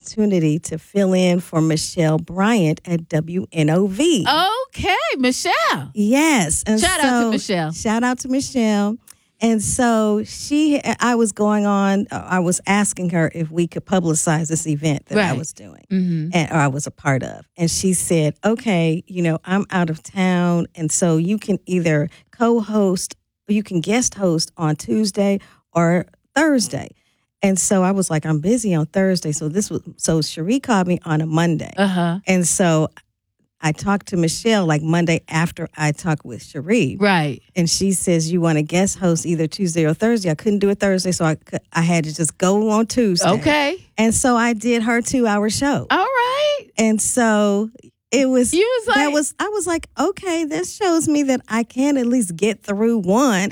opportunity to fill in for Michelle Bryant at WNOV. Okay, Michelle. Yes. And Shout out to Michelle. Shout out to Michelle. And so I was asking her if we could publicize this event that I was doing or I was a part of. And she said, okay, I'm out of town. And so you can either co-host, you can guest host on Tuesday or Thursday. And so I was like, I'm busy on Thursday. So Cherie called me on a Monday. And so I talked to Michelle like Monday after I talked with Cherie. Right. And she says, you want to guest host either Tuesday or Thursday. I couldn't do it Thursday, so I had to just go on Tuesday. Okay. And so I did her 2-hour show. All right. And so it was, I was like, okay, this shows me that I can at least get through one.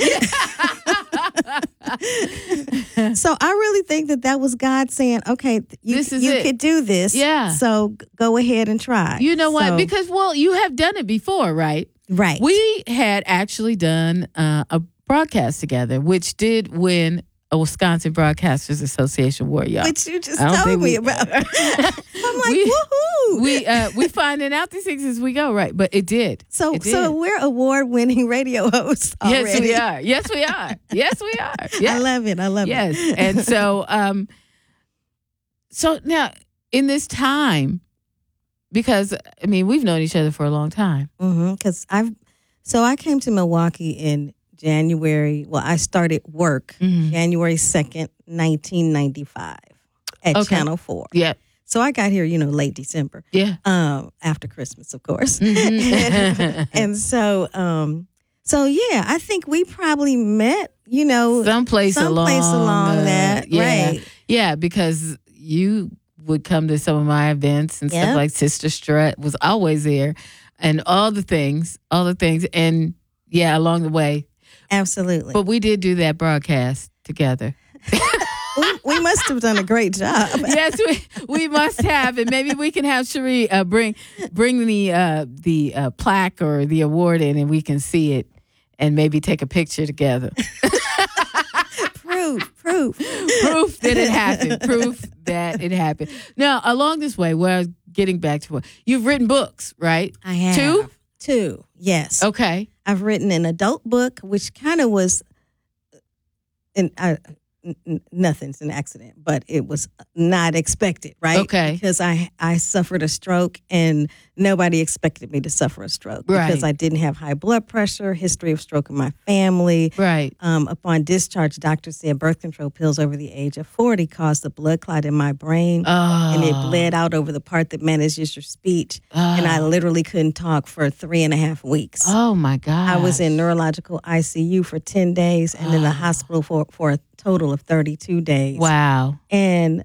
So I really think that was God saying, okay, you could do this. Yeah. So go ahead and try. You know what? Because, you have done it before, right? Right. We had actually done a broadcast together, which did win a Wisconsin Broadcasters Association award, y'all. Which you just told me about. I'm like, woohoo! We finding out these things as we go, right? But it did. So we're award-winning radio hosts already. Yes, we are. Yes, we are. Yes, we are. Yes. I love it. Yes, and so now in this time, because we've known each other for a long time. Because I came to Milwaukee in January. Well, I started work January 2nd, 1995 at Channel 4. Yeah. So I got here, late December. Yeah. After Christmas, of course. And so, I think we probably met, someplace along that. Yeah. Right. Yeah, because you would come to some of my events and stuff like Sister Strut was always there and all the things. And along the way. Absolutely. But we did do that broadcast together. we must have done a great job. Yes, we must have, and maybe we can have Cherie bring the plaque or the award in, and we can see it, and maybe take a picture together. Proof that it happened. Proof that it happened. Now, along this way, we're getting back to you've written books, right? I have. Two, yes. Okay. I've written an adult book, which kind of was, nothing's an accident, but it was not expected, right? Okay. Because I suffered a stroke, and nobody expected me to suffer a stroke. Right. Because I didn't have high blood pressure, history of stroke in my family. Right. Upon discharge, doctors said birth control pills over the age of 40 caused a blood clot in my brain. And it bled out over the part that manages your speech. And I literally couldn't talk for 3.5 weeks. Oh, my God. I was in neurological ICU for 10 days and in the hospital for a total of 32 days. Wow. And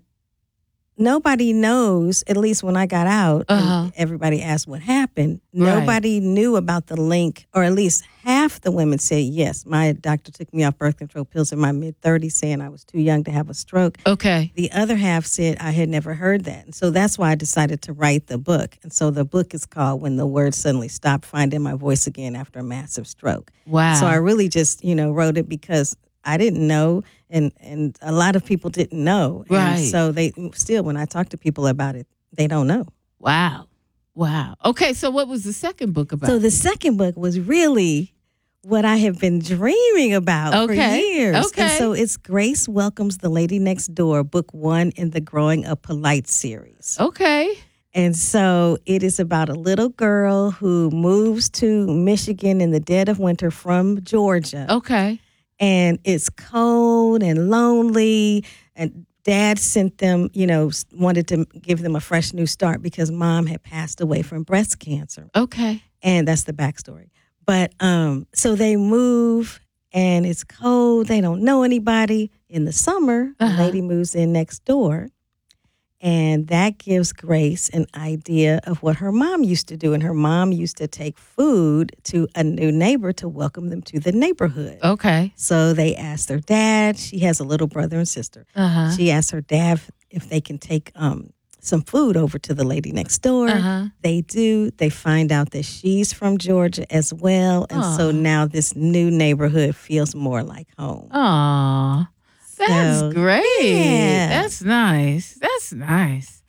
nobody knows, at least when I got out, and everybody asked what happened, nobody knew about the link, or at least half the women said, yes, my doctor took me off birth control pills in my mid-30s saying I was too young to have a stroke. Okay. The other half said I had never heard that. And so that's why I decided to write the book. And so the book is called When the Words Suddenly Stopped Finding My Voice Again After a Massive Stroke. Wow. So I really just, wrote it because I didn't know, and a lot of people didn't know. Right. And so they still, when I talk to people about it, they don't know. Wow. Okay, so what was the second book about? So the second book was really what I have been dreaming about for years. Okay. And so it's Grace Welcomes the Lady Next Door, book 1 in the Growing Up Polite series. Okay. And so it is about a little girl who moves to Michigan in the dead of winter from Georgia. Okay. And it's cold and lonely, and Dad sent them, wanted to give them a fresh new start because Mom had passed away from breast cancer. Okay. And that's the backstory. But so they move, and it's cold. They don't know anybody. In the summer, the lady moves in next door. And that gives Grace an idea of what her mom used to do. And her mom used to take food to a new neighbor to welcome them to the neighborhood. Okay. So they asked their dad. She has a little brother and sister. She asked her dad if they can take some food over to the lady next door. They do. They find out that she's from Georgia as well. And so now this new neighborhood feels more like home. Aw. That's great. Yeah. That's nice.